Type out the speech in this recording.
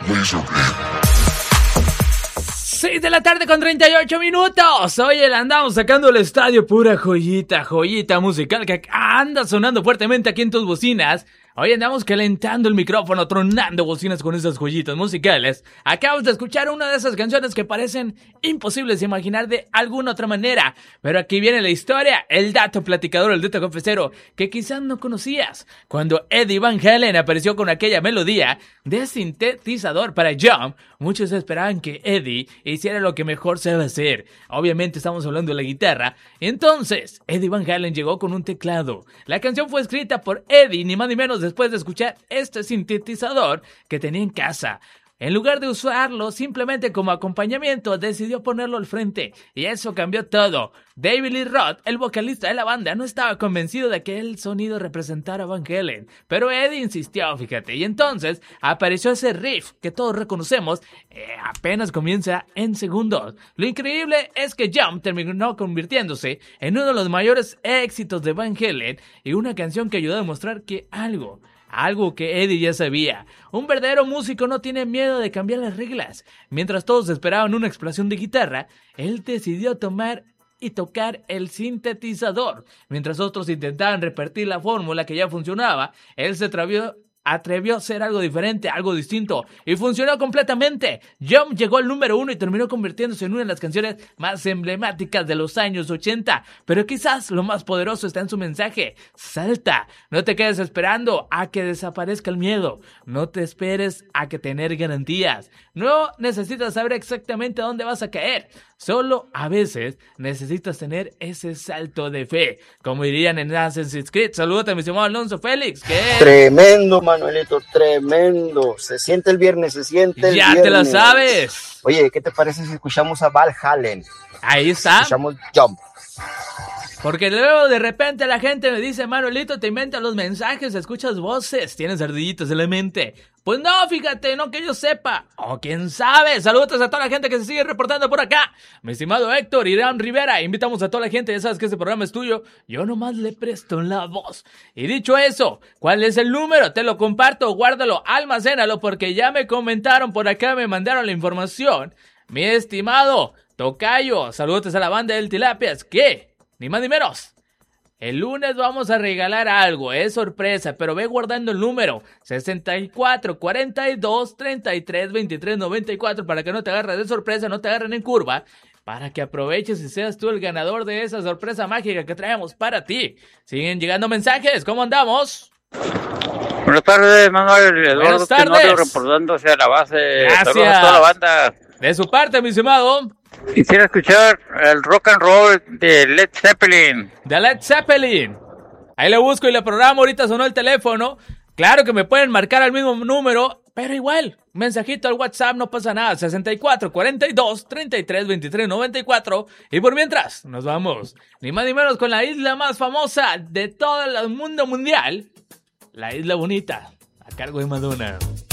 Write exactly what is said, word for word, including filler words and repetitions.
seis de la tarde con treinta y ocho minutos. Oye, le andamos sacando el estadio, pura joyita, joyita musical que anda sonando fuertemente aquí en tus bocinas. Hoy andamos calentando el micrófono, tronando bocinas con esas joyitas musicales. Acabamos de escuchar una de esas canciones que parecen imposibles de imaginar de alguna otra manera. Pero aquí viene la historia, el dato platicador, el dato confesero, que quizás no conocías. Cuando Eddie Van Halen apareció con aquella melodía de sintetizador para Jump, muchos esperaban que Eddie hiciera lo que mejor sabe hacer. Obviamente estamos hablando de la guitarra. Entonces, Eddie Van Halen llegó con un teclado. La canción fue escrita por Eddie, ni más ni menos, después de escuchar este sintetizador que tenía en casa. En lugar de usarlo simplemente como acompañamiento, decidió ponerlo al frente, y eso cambió todo. David Lee Roth, el vocalista de la banda, no estaba convencido de que el sonido representara a Van Halen, pero Eddie insistió, fíjate, y entonces apareció ese riff que todos reconocemos, eh, apenas comienza en segundos. Lo increíble es que Jump terminó convirtiéndose en uno de los mayores éxitos de Van Halen, y una canción que ayudó a demostrar que algo... Algo que Eddie ya sabía. Un verdadero músico no tiene miedo de cambiar las reglas. Mientras todos esperaban una explosión de guitarra, él decidió tomar y tocar el sintetizador. Mientras otros intentaban repetir la fórmula que ya funcionaba, él se atrevió... atrevió a hacer algo diferente, algo distinto, y funcionó completamente. Jump llegó al número uno y terminó convirtiéndose en una de las canciones más emblemáticas de los años ochenta, pero quizás lo más poderoso está en su mensaje. Salta, no te quedes esperando a que desaparezca el miedo, no te esperes a que tener garantías, no necesitas saber exactamente a dónde vas a caer, solo a veces necesitas tener ese salto de fe, como dirían en Assassin's Creed. Saludos a mi estimado Alonso Félix, que tremendo, Manuelito, tremendo. Se siente el viernes, se siente el ya viernes. Te la sabes. Oye, ¿qué te parece si escuchamos a Van Halen? Ahí está. Escuchamos Jump. Porque luego de repente la gente me dice, Manuelito, te inventas los mensajes, escuchas voces, tienes ardillitas en la mente. Pues no, fíjate, no que yo sepa. O quién sabe. Saludos a toda la gente que se sigue reportando por acá. Mi estimado Héctor, Irán Rivera, invitamos a toda la gente, ya sabes que este programa es tuyo. Yo nomás le presto la voz. Y dicho eso, ¿cuál es el número? Te lo comparto, guárdalo, almacénalo, porque ya me comentaron por acá, me mandaron la información. Mi estimado Tocayo, saludos a la banda del Tilapias, que... ni más ni menos. El lunes vamos a regalar algo, es sorpresa, pero ve guardando el número sesenta y cuatro, cuarenta y dos, treinta y tres, veintitrés, noventa y cuatro para que no te agarres de sorpresa, no te agarren en curva, para que aproveches y seas tú el ganador de esa sorpresa mágica que traemos para ti. Siguen llegando mensajes, ¿cómo andamos? Buenas tardes, Manuel. Eduardo Buenas tardes. Tenorio reportándose a la base. Gracias. Saludos a toda la banda. De su parte, mi estimado. Quisiera escuchar el rock and roll de Led Zeppelin. De Led Zeppelin. Ahí le busco y le programo, ahorita sonó el teléfono. Claro que me pueden marcar al mismo número, pero igual, mensajito al WhatsApp, no pasa nada. sesenta y cuatro, cuarenta y dos, treinta y tres, veintitrés, noventa y cuatro. Y por mientras, nos vamos, ni más ni menos, con la isla más famosa de todo el mundo mundial. La Isla Bonita, a cargo de Madonna.